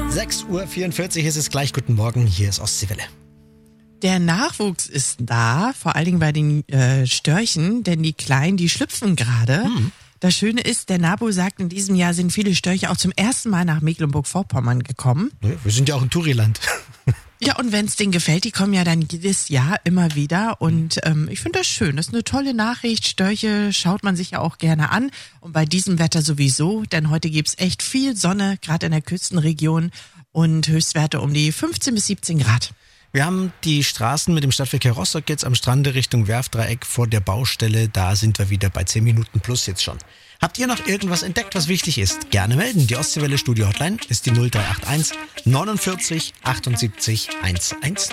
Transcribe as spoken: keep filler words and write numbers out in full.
sechs Uhr vierundvierzig ist es gleich. Guten Morgen, hier ist Ostseewelle. Der Nachwuchs ist da, vor allen Dingen bei den äh, Störchen, denn die Kleinen, die schlüpfen gerade. Hm. Das Schöne ist, der NABU sagt, in diesem Jahr sind viele Störche auch zum ersten Mal nach Mecklenburg-Vorpommern gekommen. Ja, wir sind ja auch ein Touriland. Ja, und wenn es denen gefällt, die kommen ja dann jedes Jahr immer wieder und ähm, ich finde das schön. Das ist eine tolle Nachricht. Störche schaut man sich ja auch gerne an und bei diesem Wetter sowieso, denn heute gibt's echt viel Sonne, gerade in der Küstenregion und Höchstwerte um die fünfzehn bis siebzehn Grad. Wir haben die Straßen mit dem Stadtverkehr Rostock jetzt am Strande Richtung Werftdreieck vor der Baustelle. Da sind wir wieder bei zehn Minuten plus jetzt schon. Habt ihr noch irgendwas entdeckt, was wichtig ist? Gerne melden. Die Ostseewelle Studio Hotline ist die null drei acht eins neunundvierzig achtundsiebzig hundertzehn.